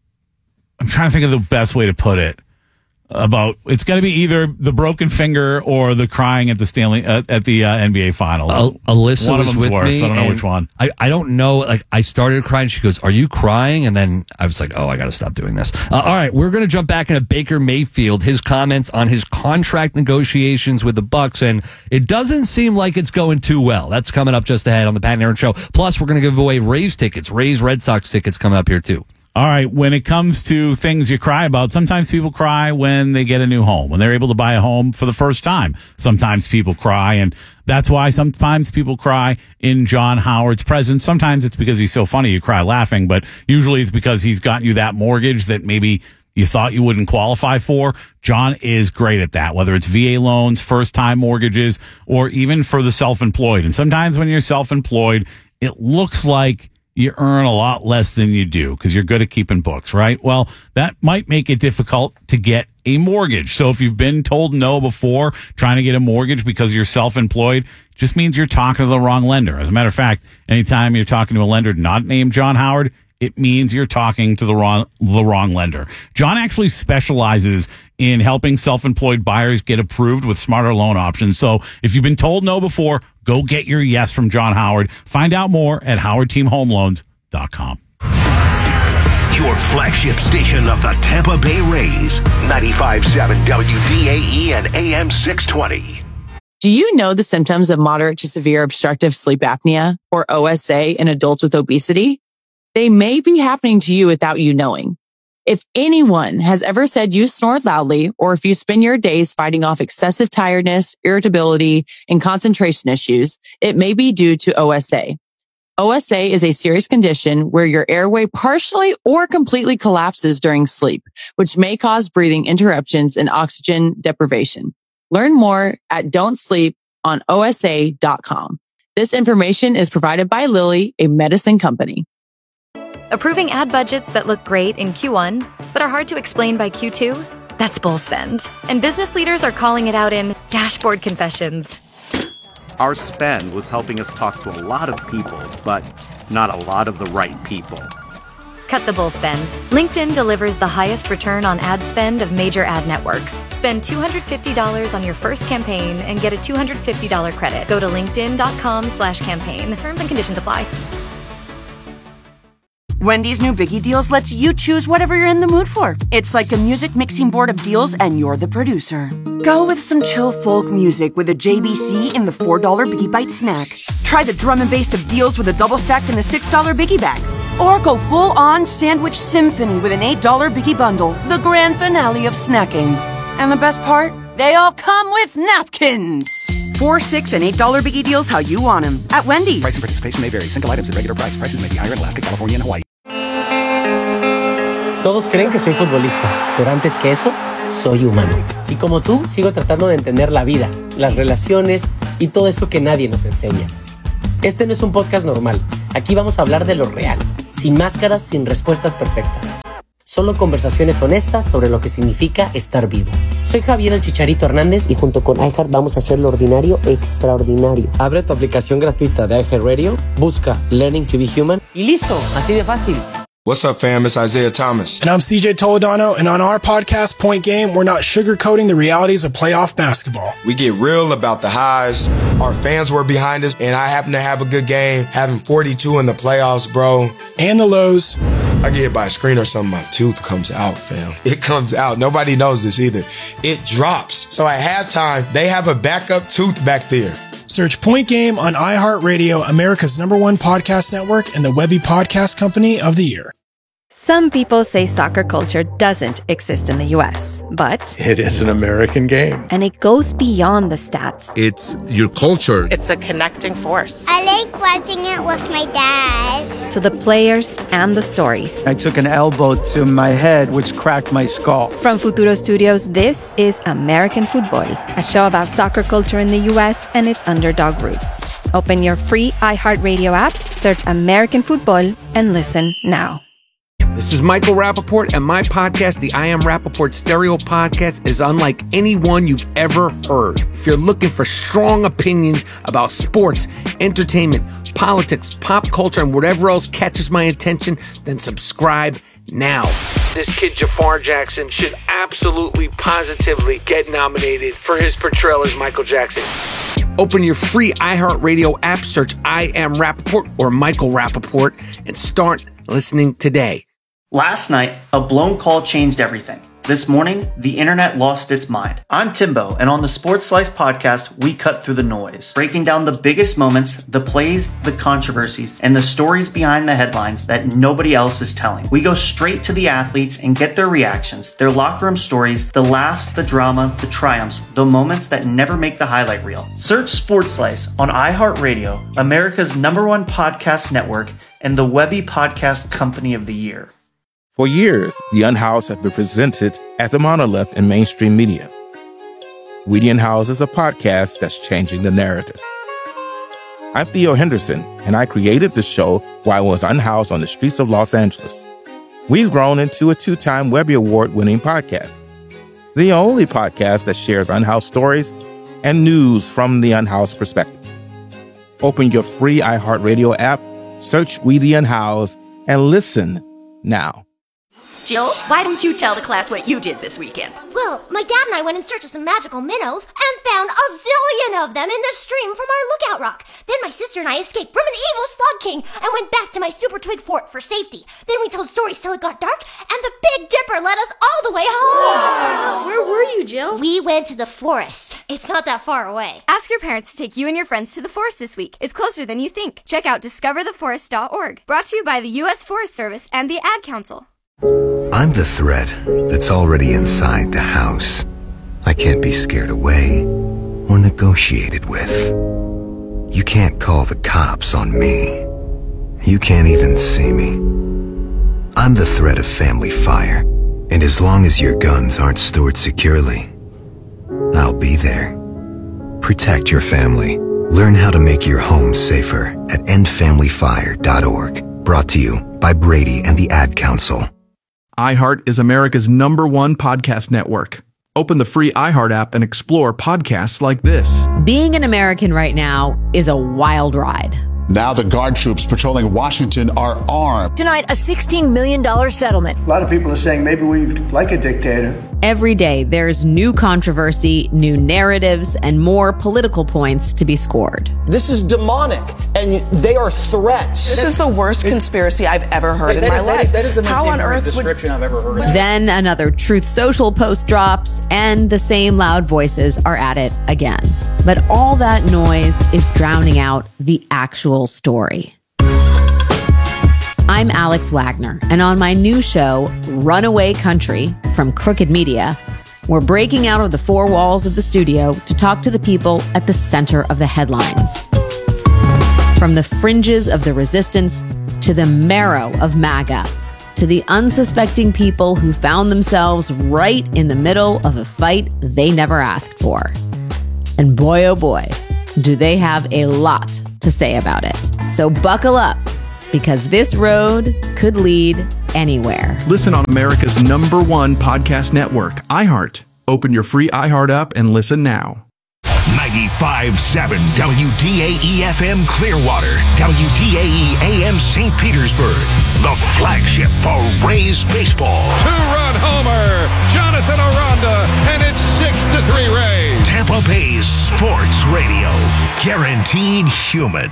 I'm trying to think of the best way to put it. About it's got to be either the broken finger or the crying at the Stanley uh, at the uh, N B A finals. Uh, Alyssa one was of them's with worse. me. I don't know which one. I, I don't know. Like I started crying. She goes, "Are you crying?" And then I was like, "Oh, I got to stop doing this." Uh, all right, we're going to jump back into Baker Mayfield. His comments on his contract negotiations with the Bucks, and it doesn't seem like it's going too well. That's coming up just ahead on the Pat and Aaron Show. Plus, we're going to give away Rays tickets, Rays Red Sox tickets coming up here too. All right, when it comes to things you cry about, sometimes people cry when they get a new home, when they're able to buy a home for the first time. Sometimes people cry, and that's why sometimes people cry in John Howard's presence. Sometimes it's because he's so funny you cry laughing, but usually it's because he's gotten you that mortgage that maybe you thought you wouldn't qualify for. John is great at that, whether it's V A loans, first-time mortgages, or even for the self-employed. And sometimes when you're self-employed, it looks like you earn a lot less than you do because you're good at keeping books, right? Well, that might make it difficult to get a mortgage. So if you've been told no before trying to get a mortgage because you're self-employed, just means you're talking to the wrong lender. As a matter of fact, anytime you're talking to a lender not named John Howard, it means you're talking to the wrong the wrong lender. John actually specializes in helping self-employed buyers get approved with smarter loan options. So if you've been told no before, go get your yes from John Howard. Find out more at howard team home loans dot com. Your flagship station of the Tampa Bay Rays, ninety-five point seven W D A E and A M six twenty. Do you know the symptoms of moderate to severe obstructive sleep apnea, or O S A, in adults with obesity? They may be happening to you without you knowing. If anyone has ever said you snore loudly, or if you spend your days fighting off excessive tiredness, irritability, and concentration issues, it may be due to O S A. O S A is a serious condition where your airway partially or completely collapses during sleep, which may cause breathing interruptions and oxygen deprivation. Learn more at don't sleep on O S A dot com. This information is provided by Lilly, a medicine company. Approving ad budgets that look great in Q one, but are hard to explain by Q two? That's bull spend. And business leaders are calling it out in dashboard confessions. Our spend was helping us talk to a lot of people, but not a lot of the right people. Cut the bull spend. LinkedIn delivers the highest return on ad spend of major ad networks. Spend two hundred fifty dollars on your first campaign and get a two hundred fifty dollars credit. Go to linkedin.com slash campaign. Terms and conditions apply. Wendy's new Biggie Deals lets you choose whatever you're in the mood for. It's like a music mixing board of deals, and you're the producer. Go with some chill folk music with a J B C in the four dollar Biggie Bite snack. Try the drum and bass of deals with a double stack in the six dollar Biggie Bag. Or go full-on sandwich symphony with an eight dollar Biggie Bundle, the grand finale of snacking. And the best part? They all come with napkins. Four, six, and eight dollar Biggie Deals how you want them at Wendy's. Price and participation may vary. Single items at regular price. Prices may be higher in Alaska, California, and Hawaii. Todos creen que soy futbolista, pero antes que eso, soy humano. Y como tú, sigo tratando de entender la vida, las relaciones y todo eso que nadie nos enseña. Este no es un podcast normal. Aquí vamos a hablar de lo real, sin máscaras, sin respuestas perfectas. Solo conversaciones honestas sobre lo que significa estar vivo. Soy Javier el Chicharito Hernández y junto con iHeart vamos a hacer lo ordinario extraordinario. Abre tu aplicación gratuita de iHeartRadio, busca Learning to be Human y listo, así de fácil. What's up, fam? It's Isaiah Thomas. And I'm C J Toledano, and on our podcast, Point Game, we're not sugarcoating the realities of playoff basketball. We get real about the highs. Our fans were behind us, and I happen to have a good game, having forty-two in the playoffs, bro. And the lows. I get hit by a screen or something, my tooth comes out, fam. It comes out. Nobody knows this either. It drops. So at halftime, they have a backup tooth back there. Search Point Game on iHeartRadio, America's number one podcast network, and the Webby Podcast Company of the Year. Some people say soccer culture doesn't exist in the U S, but It is an American game. and it goes beyond the stats. It's your culture. It's a connecting force. I like watching it with my dad. To the players and the stories. I took an elbow to my head, which cracked my skull. From Futuro Studios, this is American Football, a show about soccer culture in the U S and its underdog roots. Open your free iHeartRadio app, search American Football, and listen now. This is Michael Rappaport, and my podcast, the I Am Rappaport Stereo Podcast, is unlike anyone you've ever heard. If you're looking for strong opinions about sports, entertainment, politics, pop culture, and whatever else catches my attention, then subscribe now. This kid, Jafar Jackson, should absolutely, positively get nominated for his portrayal as Michael Jackson. Open your free iHeartRadio app, search I Am Rappaport or Michael Rappaport, and start listening today. Last night, a blown call changed everything. This morning, the internet lost its mind. I'm Timbo, and on the Sports Slice podcast, we cut through the noise, breaking down the biggest moments, the plays, the controversies, and the stories behind the headlines that nobody else is telling. We go straight to the athletes and get their reactions, their locker room stories, the laughs, the drama, the triumphs, the moments that never make the highlight reel. Search Sports Slice on iHeartRadio, America's number one podcast network, and the Webby Podcast Company of the Year. For years, the Unhoused have been presented as a monolith in mainstream media. Weedy and House is a podcast that's changing the narrative. I'm Theo Henderson, and I created the show while I was unhoused on the streets of Los Angeles. We've grown into a two-time Webby Award-winning podcast, the only podcast that shares unhoused stories and news from the unhoused perspective. Open your free iHeartRadio app, search Weedy and House, and listen now. Jill, why don't you tell the class what you did this weekend? Well, my dad and I went in search of some magical minnows and found a zillion of them in the stream from our lookout rock. Then my sister and I escaped from an evil slug king and went back to my super twig fort for safety. Then we told stories till it got dark, and the Big Dipper led us all the way home. Wow. Where were you, Jill? We went to the forest. It's not that far away. Ask your parents to take you and your friends to the forest this week. It's closer than you think. Check out discover the forest dot org. Brought to you by the U S Forest Service and the Ad Council. I'm the threat that's already inside the house. I can't be scared away or negotiated with. You can't call the cops on me. You can't even see me. I'm the threat of family fire, and as long as your guns aren't stored securely, I'll be there. Protect your family. Learn how to make your home safer at end family fire dot org. Brought to you by Brady and the Ad Council. iHeart is America's number one podcast network. Open the free iHeart app and explore podcasts like this. Being an American right now is a wild ride. Now the guard troops patrolling Washington are armed. Tonight, a sixteen million dollars settlement. A lot of people are saying maybe we like a dictator. Every day, there's new controversy, new narratives, and more political points to be scored. This is demonic, and they are threats. This is the worst conspiracy I've ever heard That- in that my is- that life. is- that is the most How on ignorant earth description would... I've ever heard. Then another Truth Social post drops, and the same loud voices are at it again. But all that noise is drowning out the actual story. I'm Alex Wagner, and on my new show, Runaway Country, from Crooked Media, we're breaking out of the four walls of the studio to talk to the people at the center of the headlines. From the fringes of the resistance to the marrow of MAGA, to the unsuspecting people who found themselves right in the middle of a fight they never asked for. And boy, oh boy, do they have a lot to say about it. So buckle up, because this road could lead anywhere. Listen on America's number one podcast network, iHeart. Open your free iHeart app and listen now. ninety-five point seven W D A E F M Clearwater, W D A E A M Saint Petersburg, the flagship for Rays baseball. Two-run homer, Jonathan Aranda, and it's six to three Rays. Tampa Bay's sports radio, guaranteed human.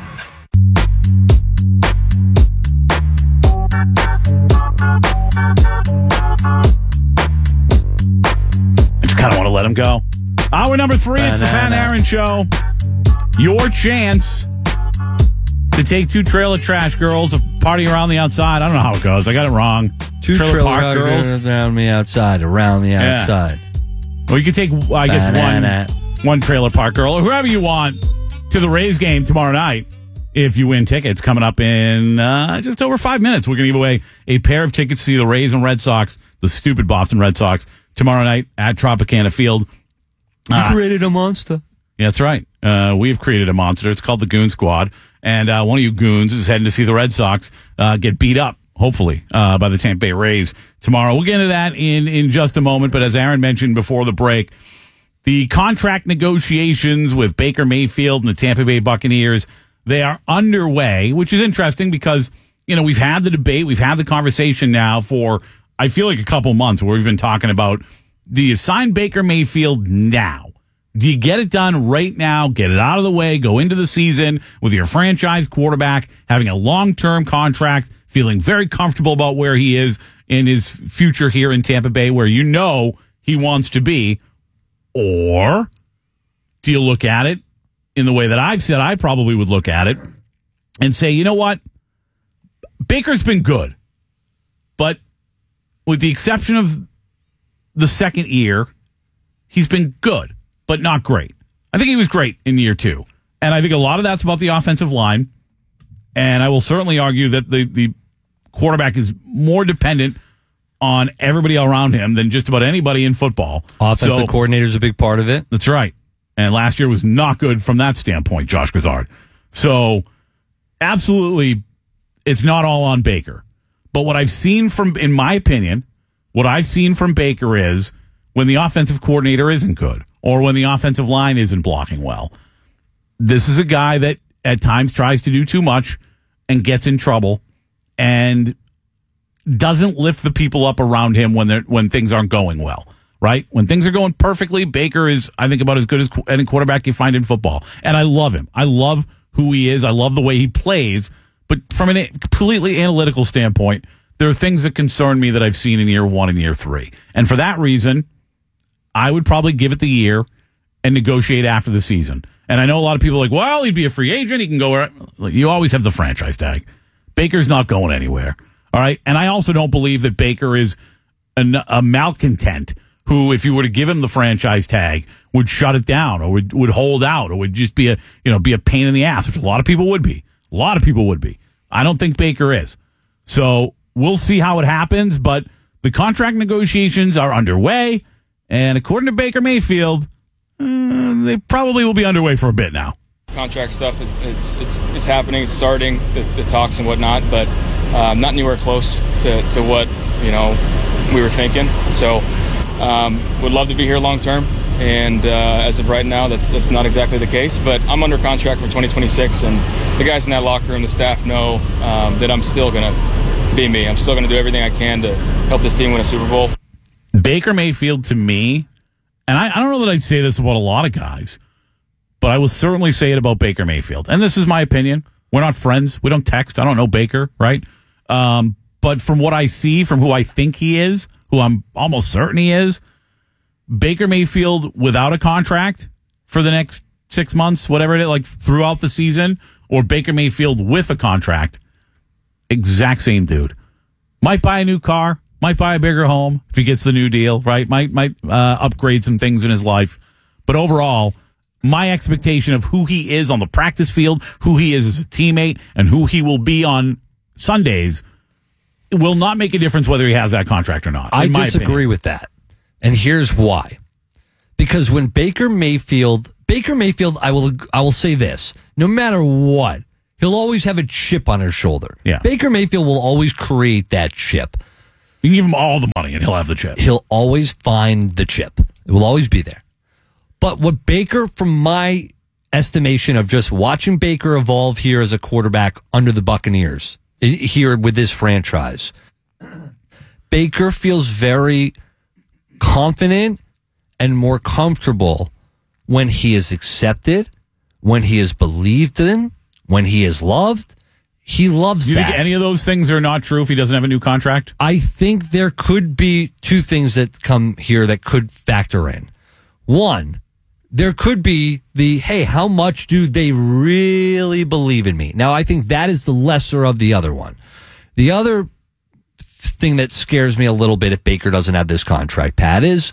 I just kind of want to let him go. Hour number three, it's the Pat Aaron Show. Your chance to take two trailer trash girls, a party around the outside. I don't know how it goes. I got it wrong. Two trailer, trailer park girls around the outside, around the yeah. outside. Well, you could take, I guess, Banana. one one trailer park girl or whoever you want to the Rays game tomorrow night. If you win tickets, coming up in uh, just over five minutes, we're going to give away a pair of tickets to see the Rays and Red Sox, the stupid Boston Red Sox, tomorrow night at Tropicana Field. You uh, created a monster. Yeah, that's right. Uh, we've created a monster. It's called the Goon Squad. And uh, one of you goons is heading to see the Red Sox uh, get beat up, hopefully, uh, by the Tampa Bay Rays tomorrow. We'll get into that in, in just a moment. But as Aaron mentioned before the break, the contract negotiations with Baker Mayfield and the Tampa Bay Buccaneers, they are underway, which is interesting because, you know, we've had the debate, we've had the conversation now for, I feel like a couple months where we've been talking about, do you sign Baker Mayfield now? Do you get it done right now, get it out of the way, go into the season with your franchise quarterback, having a long-term contract, feeling very comfortable about where he is in his future here in Tampa Bay, where you know he wants to be? Or do you look at it in the way that I've said I probably would look at it and say, you know what? Baker's been good, but with the exception of the second year, he's been good, but not great. I think he was great in year two. And I think a lot of that's about the offensive line. And I will certainly argue that the, the quarterback is more dependent on everybody around him than just about anybody in football. Offensive so, coordinator is a big part of it. That's right. And last year was not good from that standpoint, Josh Gazard. So absolutely, it's not all on Baker. But what I've seen from, in my opinion, what I've seen from Baker is when the offensive coordinator isn't good or when the offensive line isn't blocking well, this is a guy that at times tries to do too much and gets in trouble and doesn't lift the people up around him when they're, when things aren't going well, right? When things are going perfectly, Baker is, I think, about as good as any quarterback you find in football. And I love him. I love who he is. I love the way he plays. But from a completely analytical standpoint, there are things that concern me that I've seen in year one and year three. And for that reason, I would probably give it the year and negotiate after the season. And I know a lot of people are like, well, he'd be a free agent. He can go where. You always have the franchise tag. Baker's not going anywhere. All right. And I also don't believe that Baker is a, a malcontent who, if you were to give him the franchise tag, would shut it down or would, would hold out or would just be a, you know, be a pain in the ass, which a lot of people would be. A lot of people would be. I don't think Baker is. So we'll see how it happens, but the contract negotiations are underway. And according to Baker Mayfield, uh, they probably will be underway for a bit now. Contract stuff is it's it's it's happening, it's starting, the, the talks and whatnot, but uh, not anywhere close to, to what you know we were thinking. So um, would love to be here long term, and uh, as of right now, that's that's not exactly the case. But I'm under contract for twenty twenty-six, and the guys in that locker room, the staff know um, that I'm still gonna be me. I'm still gonna do everything I can to help this team win a Super Bowl. Baker Mayfield, to me, and I, I don't know that I'd say this about a lot of guys, but I will certainly say it about Baker Mayfield. And this is my opinion. We're not friends. We don't text. I don't know Baker, right? Um, but from what I see, from who I think he is, who I'm almost certain he is, Baker Mayfield without a contract for the next six months, whatever it is, like throughout the season, or Baker Mayfield with a contract, exact same dude. Might buy a new car. Might buy a bigger home if he gets the new deal, right? Might might uh, upgrade some things in his life. But overall, my expectation of who he is on the practice field, who he is as a teammate, and who he will be on Sundays will not make a difference whether he has that contract or not. I my disagree opinion. with that. And here's why. Because when Baker Mayfield, Baker Mayfield, I will, I will say this, no matter what, he'll always have a chip on his shoulder. Yeah. Baker Mayfield will always create that chip. You can give him all the money and he'll have the chip. He'll always find the chip. It will always be there. But what Baker, from my estimation of just watching Baker evolve here as a quarterback under the Buccaneers, here with this franchise, Baker feels very confident and more comfortable when he is accepted, when he is believed in, when he is loved. He loves you that. You think any of those things are not true if he doesn't have a new contract? I think there could be two things that come here that could factor in. One, there could be the, hey, how much do they really believe in me? Now, I think that is the lesser of the other one. The other thing that scares me a little bit if Baker doesn't have this contract, Pat, is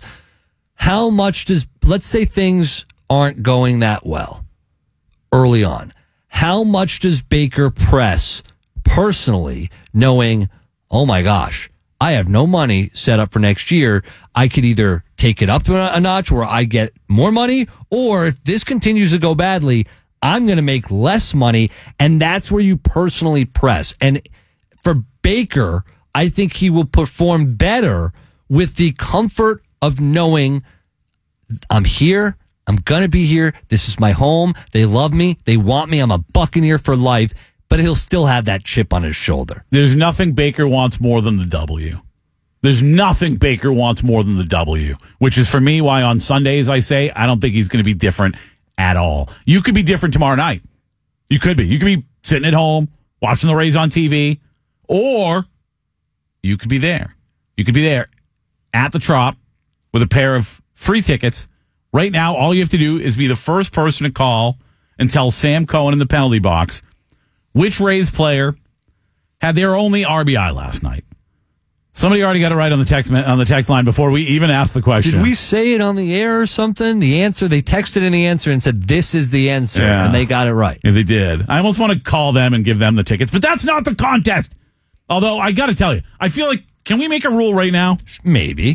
how much does, let's say things aren't going that well early on. How much does Baker press personally, knowing, oh my gosh, I have no money set up for next year. I could either take it up to a notch where I get more money, or if this continues to go badly, I'm going to make less money. And that's where you personally press. And for Baker, I think he will perform better with the comfort of knowing I'm here. I'm going to be here. This is my home. They love me. They want me. I'm a Buccaneer for life. But he'll still have that chip on his shoulder. There's nothing Baker wants more than the W. There's nothing Baker wants more than the W, which is for me why on Sundays I say I don't think he's going to be different at all. You could be different tomorrow night. You could be. You could be sitting at home watching the Rays on T V, or you could be there. You could be there at the Trop with a pair of free tickets. Right now, all you have to do is be the first person to call and tell Sam Cohen in the penalty box which Rays player had their only R B I last night. Somebody already got it right on the text on the text line before we even asked the question. Did we say it on the air or something? The answer, they texted in the answer and said, this is the answer, yeah. and they got it right. Yeah, they did. I almost want to call them and give them the tickets, but that's not the contest. Although, I got to tell you, I feel like, can we make a rule right now? Maybe.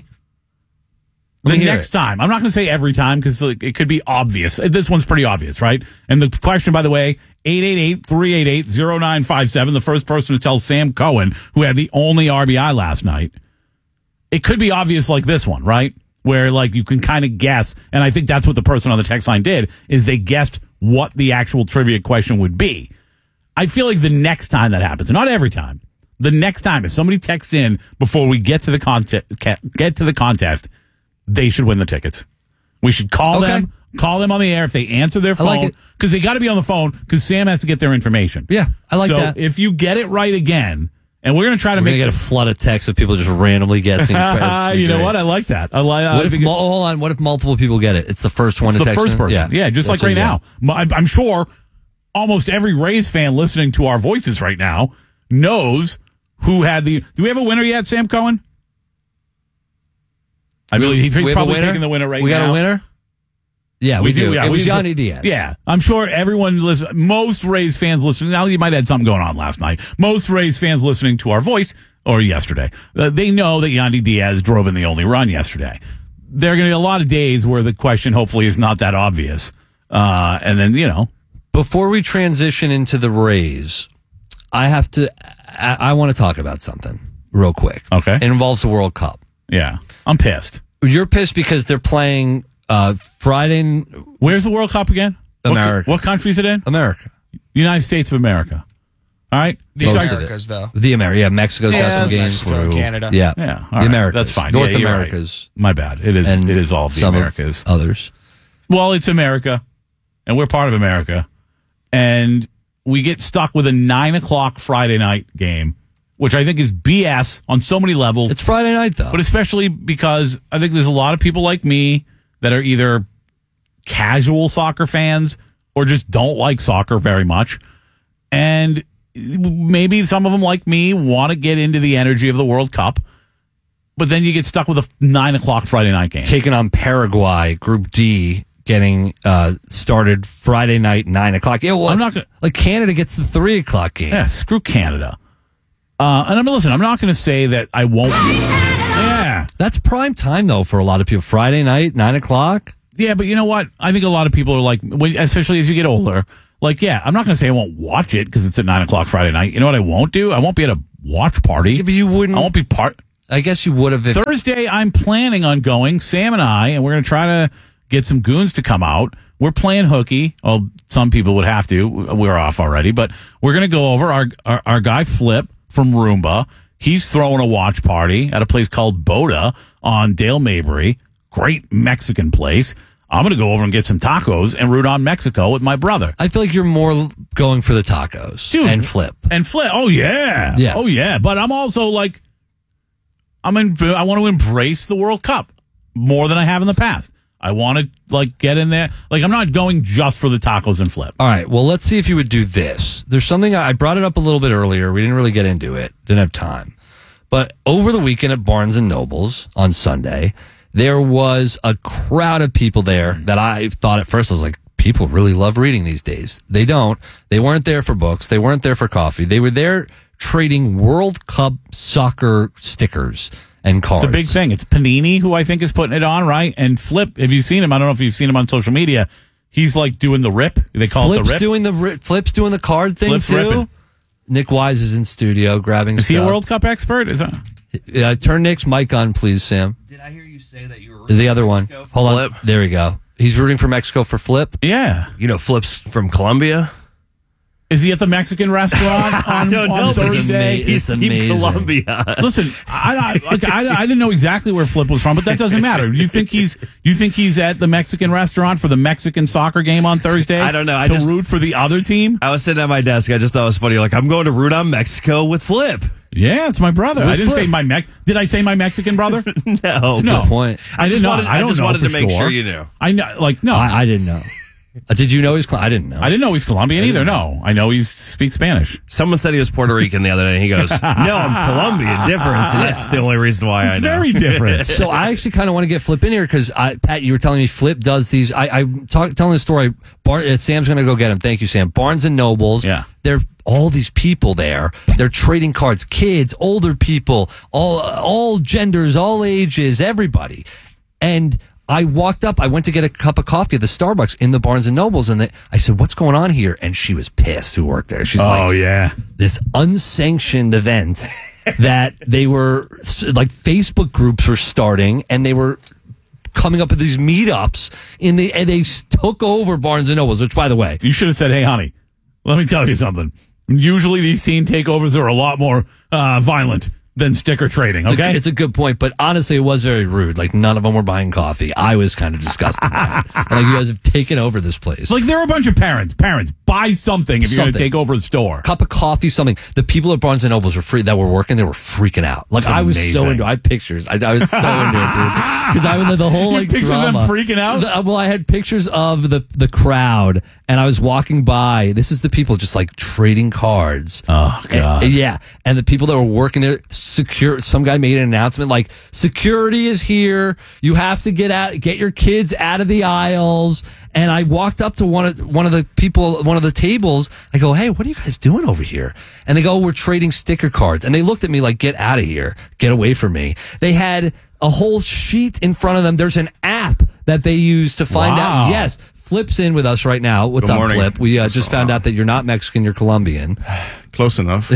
The next time. I'm not going to say every time because it could be obvious. This one's pretty obvious, right? And the question, by the way, eight eight eight, three eight eight, zero nine five seven, the first person to tell Sam Cohen, who had the only R B I last night. It could be obvious like this one, right? Where like you can kind of guess, and I think that's what the person on the text line did, is they guessed what the actual trivia question would be. I feel like the next time that happens, not every time, the next time, if somebody texts in before we get to the contest, get to the contest, they should win the tickets. We should call okay. them, call them on the air if they answer their phone, because like they got to be on the phone because Sam has to get their information. Yeah, I like so that. So if you get it right again, and we're going to try to we're make gonna get a flood of texts of people just randomly guessing. You know what? I like that. I like. What if, hold on. What if multiple people get it? It's the first one it's to the text. first in? person. Yeah, yeah just That's like right now. I'm sure almost every Rays fan listening to our voices right now knows who had the. Do we have a winner yet, Sam Cohen? I believe he's we probably taking the winner right we now. We got a winner? Yeah, we, we do. do. Yeah, it was Yandy Diaz. Yeah, I'm sure everyone listen. Most Rays fans listening. Now you might have had something going on last night. Most Rays fans listening to our voice or yesterday, uh, they know that Yandy Diaz drove in the only run yesterday. There are going to be a lot of days where the question hopefully is not that obvious, uh, and then you know. Before we transition into the Rays, I have to. I, I want to talk about something real quick. Okay, it involves the World Cup. Yeah, I'm pissed. You're pissed because they're playing uh, Friday. Where's the World Cup again? America. What, what country is it in? America. United States of America. All right? The Most Americas, though. The America. Yeah, Mexico's yeah, got some games. Mexico, Canada. Yeah. Yeah. The right. Americas. That's fine. North yeah, Americas. Right. My bad. It is, and it is all of the some Americas. Of others. Well, it's America, and we're part of America. And we get stuck with a nine o'clock Friday night game, which I think is B S on so many levels. It's Friday night, though. But especially because I think there's a lot of people like me that are either casual soccer fans or just don't like soccer very much. And maybe some of them, like me, want to get into the energy of the World Cup. But then you get stuck with a nine o'clock Friday night game. Taking on Paraguay, Group D, getting uh, started Friday night, nine o'clock. Yeah, well, I'm not gonna, like Canada gets the three o'clock game. Yeah, screw Canada. Uh, and I'm listen. I'm not going to say that I won't. Yeah, that's prime time though for a lot of people. Friday night, nine o'clock. Yeah, but you know what? I think a lot of people are like, when, especially as you get older. Like, yeah, I'm not going to say I won't watch it because it's at nine o'clock Friday night. You know what I won't do? I won't be at a watch party. Yeah, but you wouldn't. I won't be part. I guess you would have. If- Thursday, I'm planning on going. Sam and I, and we're going to try to get some goons to come out. We're playing hooky. Well, some people would have to. We're off already, but we're going to go over. Our, our our guy Flip from Roomba. He's throwing a watch party at a place called Boda on Dale Mabry. Great Mexican place. I'm going to go over and get some tacos and root on Mexico with my brother. I feel like you're more going for the tacos Dude, and Flip. And Flip. Oh, yeah. Yeah. Oh, yeah. But I'm also like, I'm in, I want to embrace the World Cup more than I have in the past. I want to, like, get in there. Like, I'm not going just for the tacos and Flip. All right. Well, let's see if you would do this. There's something, I brought it up a little bit earlier. We didn't really get into it. Didn't have time. But over the weekend at Barnes and Nobles on Sunday, there was a crowd of people there that I thought at first, I was like, people really love reading these days. They don't. They weren't there for books. They weren't there for coffee. They were there trading World Cup soccer stickers and cards. It's a big thing. It's Panini who I think is putting it on, right? And Flip, have you seen him? I don't know if you've seen him on social media. He's like doing the rip. They call Flip's it the rip. Doing the ri- Flip's doing the card thing Flip's too. ripping. Nick Wise is in studio grabbing Is stuff. he a World Cup expert? Is that? Uh, turn Nick's mic on, please, Sam. Did I hear you say that you were rooting The other for one. Mexico? Hold Flip. on. There we go. He's rooting for Mexico for Flip. Yeah. You know, Flip's from Colombia. Is he at the Mexican restaurant on, I don't on know. This is Thursday? ama- He's It's Team amazing. Colombia. Listen, I, I, like, I, I didn't know exactly where Flip was from, but that doesn't matter. You think he's you think he's at the Mexican restaurant for the Mexican soccer game on Thursday? I don't know. I to just- root for the other team? I was sitting at my desk. I just thought it was funny. Like, I'm going to root on Mexico with Flip. Yeah, it's my brother. With I didn't Flip. say my Mex. Did I say my Mexican brother? No. No. Good point. I, I did just not. wanted- I I don't just know wanted for to make sure. sure you knew. I know, like no. I, I didn't know. Uh, did you know he's? Col- I didn't know. I didn't know he's Colombian either. No, I know he speaks Spanish. Someone said he was Puerto Rican the other day, and he goes, "No, I'm Colombian. Different." So that's the only reason why It's I know. very different. So I actually kind of want to get Flip in here because Pat, you were telling me Flip does these. I, I'm talk, telling the story. Bar, uh, Sam's going to go get him. Thank you, Sam. Barnes and Nobles. Yeah. They're all these people there. They're trading cards. Kids, older people, all all genders, all ages, everybody. And I walked up. I went to get a cup of coffee at the Starbucks in the Barnes and Nobles, and they, I said, "What's going on here?" And she was pissed. Who worked there? She's like, Oh yeah. this unsanctioned event that they were like Facebook groups were starting, and they were coming up with these meetups in the and they took over Barnes and Nobles. Which, by the way, You should have said, "Hey, honey, let me tell you something. Usually these teen takeovers are a lot more uh, violent than sticker trading." it's, Okay, a, it's a good point, but honestly, it was very rude. Like none of them were buying coffee. I was kind of disgusted. by it. Like you guys have taken over this place. like there are a bunch of parents. Parents, buy something if you're going to Something. take over the store. Cup of coffee, something. The people at Barnes and Nobles were free that were working. They were freaking out. Like That's I was so amazing. into. I had pictures. I, I was so into it, dude. Because I was the whole You like picture them drama. freaking out? The- well, I had pictures of the the crowd, and I was walking by. This is the people just like trading cards. Oh god. And- yeah, and the people that were working there, secure. Some guy made an announcement like, "Security is here. You have to get out, get your kids out of the aisles." And I walked up to one of one of the people, one of the tables. I go, "Hey, what are you guys doing over here?" And they go, "We're trading sticker cards." And they looked at me like, "Get out of here. Get away from me." They had a whole sheet in front of them. There's an app that they use to find Wow. out. Yes, Flip's in with us right now. What's Good up, morning. Flip? We uh, just found out that you're not Mexican, you're Colombian. Close enough.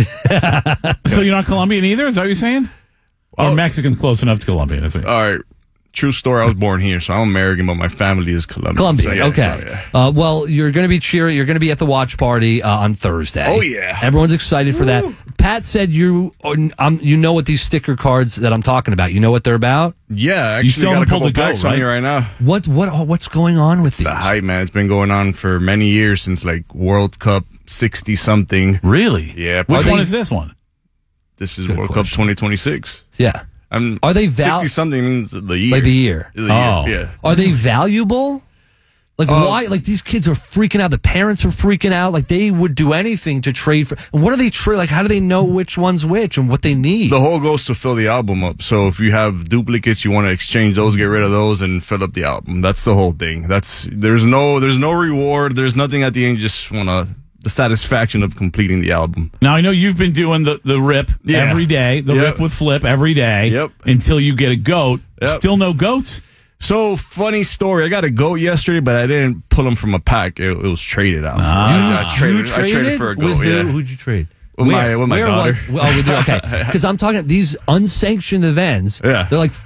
So you're not Colombian either? Is that what you're saying? Or Mexican's close enough to Colombian? Is it? All right. True story. I was born here, so I'm American, but my family is Colombian. Colombian, So, yeah, okay. so, yeah. Uh, well, you're going to be cheering. You're going to be at the watch party uh, on Thursday. Oh, yeah. Everyone's excited for that. Pat said you um, you know what these sticker cards that I'm talking about. You know what they're about? Yeah, I You actually still got a haven't pulled couple the goat, packs on right? me right now. What what what's going on with these? The hype, man. It's been going on for many years, since like World Cup sixty something. Really? Yeah. Which Are one they- is this one? This is Good World question. Cup twenty twenty-six. Yeah. I'm Are they val- sixty something means the year. Like the year. The year, Oh. yeah. Are they valuable? Like Uh, why? Like these kids are freaking out. The parents are freaking out. Like they would do anything to trade for. And what do they trade? Like how do they know which one's which and what they need? The whole goal is to fill the album up. So if you have duplicates, you want to exchange those, get rid of those, and fill up the album. That's the whole thing. That's there's no there's no reward. There's nothing at the end. You just want to the satisfaction of completing the album. Now, I know you've been doing the, the rip Yeah. every day, the Yep. rip with Flip every day Yep. until you get a goat. Yep. Still no goats? So, funny story. I got a goat yesterday, but I didn't pull him from a pack. It, it was traded out. Ah. I, I, traded, You I traded for a goat, with who, yeah. Who'd you trade? With my, with my Where, daughter. like, oh, with your, okay. Because I'm talking these unsanctioned events. Yeah. They're like